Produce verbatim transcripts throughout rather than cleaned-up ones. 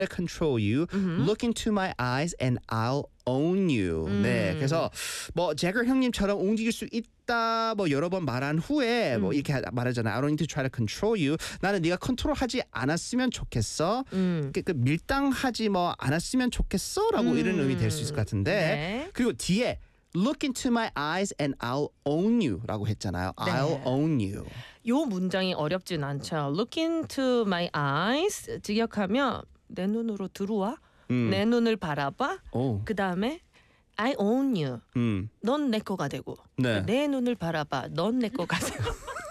control you. 음흠. Look into my eyes and I'll own you. 음. 네, 그래서 뭐 제거 형님처럼 움직일 수 있다. 뭐 여러 번 말한 후에 뭐 음. 이렇게 말하잖아요. I don't need to try to control you. 나는 네가 컨트롤하지 않았으면 좋겠어. 음. 그, 그 밀당하지 뭐 않았으면 좋겠어라고 음. 이런 의미 될 수 있을 것 같은데. 네. 그리고 뒤에 Look into my eyes and I'll own you라고 했잖아요. 네. I'll own you. 요 문장이 어렵진 않죠. Look into my eyes. 직역하면 내 눈으로 들어와. 음. 내 눈을 바라봐. 오. 그 다음에 I own you. 음. 넌 내 거가 되고. 네. 내 눈을 바라봐. 넌 내 거가 되고.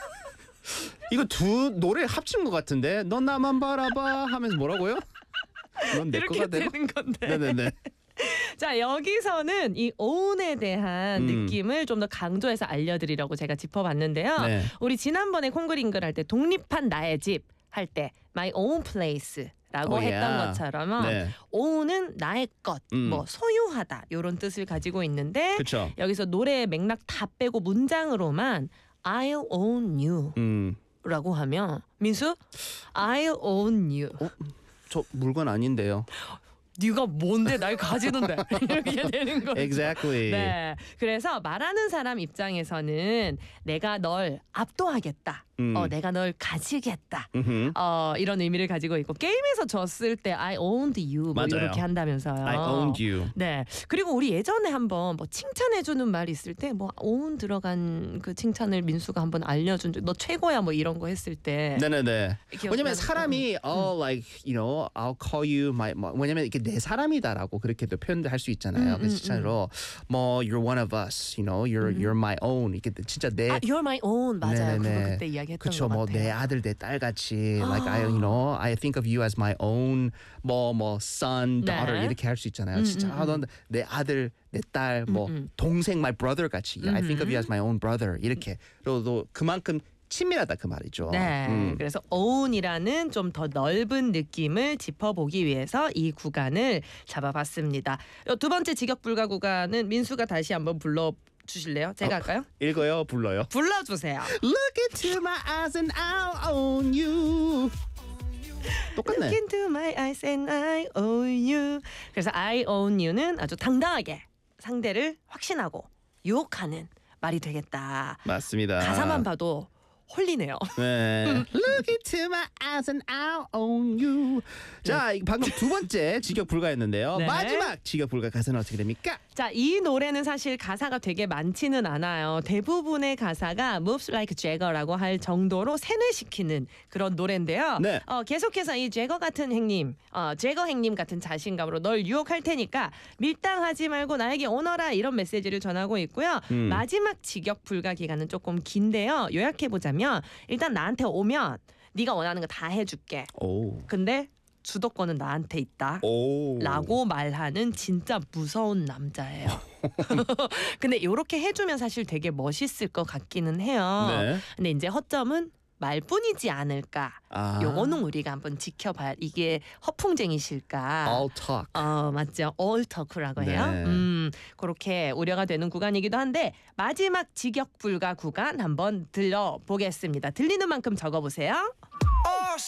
이거 두 노래 합친 것 같은데. 넌 나만 바라봐 하면서 뭐라고요? 넌 내 이렇게 거가 되고. 되는 건데. 네네네. 자, 여기서는 이 own에 대한 음. 느낌을 좀 더 강조해서 알려드리려고 제가 짚어봤는데요. 네. 우리 지난번에 콩글잉글 할 때 독립한 나의 집 할 때 my own place라고 Oh, 했던 yeah. 것처럼 네. own은 나의 것, 음. 뭐 소유하다 이런 뜻을 가지고 있는데 그렇죠. 여기서 노래의 맥락 다 빼고 문장으로만 I'll own you 음. 라고 하면 민수 I'll own you 어? 저 물건 아닌데요. 네가 뭔데 날 가지는데 이렇게 되는 거죠. Exactly. 네, 그래서 말하는 사람 입장에서는 내가 널 압도하겠다. 음. 어, 내가 널 가지겠다. 음흠. 어, 이런 의미를 가지고 있고 게임에서 졌을 때 I owned you 뭐 맞아요. 이렇게 한다면서요. I owned you. 네. 그리고 우리 예전에 한번 뭐 칭찬해주는 말 있을 때 뭐 own 들어간 그 칭찬을 민수가 한번 알려준 적, 너 최고야 뭐 이런 거 했을 때. 네네네. 기억나는 왜냐면 거. 사람이 oh like you know I'll call you my 뭐, 왜냐면 이게 내 사람이다라고 그렇게도 표현도 할 수 있잖아요. 음, 그래서 음, 진짜로 뭐 you're one of us, you know you're you're my own 이게 진짜 내 아, you're my own 맞아요. 그거 네네네. 그때 이야기했던 그쵸, 것 뭐 같아요. 내 아들 내 딸 같이 like I 아. you know I think of you as my own 뭐 뭐 son daughter 네. 이렇게 할 수 있잖아요. 음, 진짜 음, 아, 넌 내 아들 내 딸 뭐 음, 음. 동생 my brother 같이 I think of you as my own brother 이렇게 그리고 그만큼 친밀하다 그 말이죠. 네, 음. 그래서 own이라는 좀 더 넓은 느낌을 짚어보기 위해서 이 구간을 잡아봤습니다. 두 번째 직역 불가 구간은 민수가 다시 한번 불러 주실래요? 제가 어, 할까요? 읽어요, 불러요. 불러주세요. Look into my eyes and I'll own you. 똑같네. Look into my eyes and I own you. 그래서 I own you는 아주 당당하게 상대를 확신하고 유혹하는 말이 되겠다. 맞습니다. 가사만 봐도 홀리네요. 네. Look into my eyes and I'll own you. 자, 방금 두 번째 직역 불가였는데요. 네. 마지막 직역 불가 가사는 어떻게 됩니까? 자, 이 노래는 사실 가사가 되게 많지는 않아요. 대부분의 가사가 moves like Jagger라고 할 정도로 세뇌시키는 그런 노래인데요. 네. 어, 계속해서 이 제거 같은 행님, 어, 제거 행님 같은 자신감으로 널 유혹할 테니까 밀당하지 말고 나에게 오너라 이런 메시지를 전하고 있고요. 음. 마지막 직역 불가 기간은 조금 긴데요. 요약해 보자면 일단 나한테 오면 네가 원하는 거 다 해줄게. 오. 근데 주도권은 나한테 있다. 오. 라고 말하는 진짜 무서운 남자예요. 근데 이렇게 해주면 사실 되게 멋있을 것 같기는 해요. 네. 근데 이제 허점은 말뿐이지 않을까. 아. 요거는 우리가 한번 지켜봐야 이게 허풍쟁이실까. All talk. 어 맞죠. all talk라고 해요. 네. 음 그렇게 우려가 되는 구간이기도 한데 마지막 직역 불가 구간 한번 들려보겠습니다. 들리는 만큼 적어보세요.